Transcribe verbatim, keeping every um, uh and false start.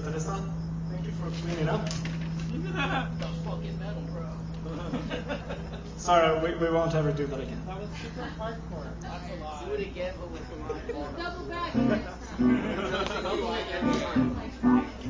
Vanessa, thank you for cleaning up. That's fucking metal, bro. Sorry, we, we won't ever do that again. That was super hardcore. That's a lie. Do it again, but with the line. Double back next time. Double back every time.